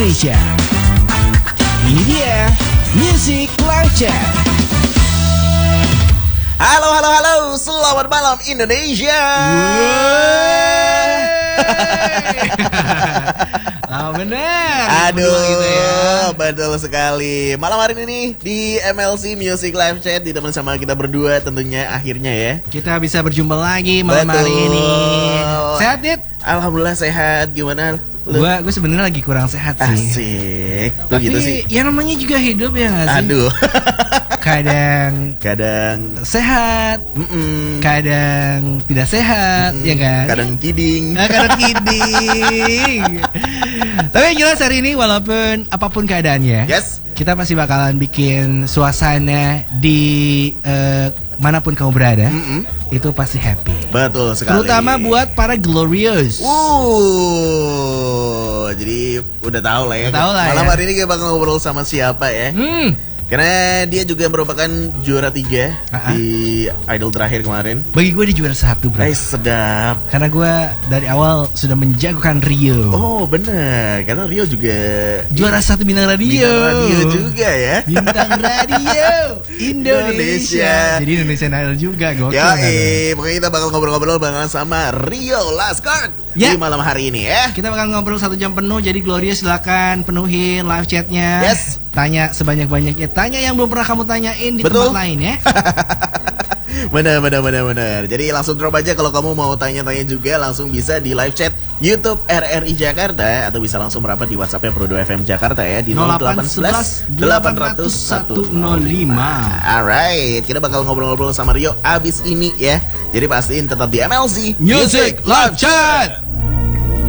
Indonesia. Ini dia Music Live Chat. Halo, selamat malam Indonesia. Bener. Aduh, gitu ya. betul sekali. Malam hari ini di MLC Music Live Chat ditemani sama kita berdua tentunya akhirnya ya. Kita bisa berjumpa lagi malam hari ini. Sehat, Dit? Alhamdulillah sehat. Gimana? Gue sebenarnya lagi kurang sehat sih. Asik. Tapi Gitu sih. ya namanya juga hidup ya nggak sih? Aduh. Kadang sehat, kadang tidak sehat, ya kan? Kadang kidding. Kadang kidding. Tapi yang jelas hari ini walaupun apapun keadaannya, Yes. kita pasti bakalan bikin suasana di manapun kamu berada, itu pasti happy. Betul sekali. Terutama buat para glorious. Jadi udah tahu lah ya. Ya. Malam hari ini kita bakal ngobrol sama siapa ya? Karena dia juga merupakan juara 3 di Idol terakhir kemarin. Bagi gue dia juara 1, bro. Sedap. Karena gue dari awal sudah menjagokan Rio. Oh benar, karena Rio juga juara 1 bintang radio. Bintang radio juga ya. Bintang radio Indonesia. Jadi Indonesian Idol juga. Gokil. Pokoknya kita bakal ngobrol-ngobrol banget sama Rio Laskart di malam hari ini ya. Kita bakal ngobrol 1 jam penuh. Jadi Gloria silakan penuhin live chatnya. Yes. Tanya sebanyak-banyaknya. Tanya yang belum pernah kamu tanyain di tempat lain ya. Benar. Jadi langsung drop aja kalau kamu mau tanya-tanya juga, langsung bisa di live chat YouTube RRI Jakarta atau bisa langsung merapat di WhatsApp-nya Pro 2 FM Jakarta ya di 0811 800 105. Alright, kita bakal ngobrol-ngobrol sama Rio abis ini ya. Jadi pastiin tetap di MLC Music Live Chat.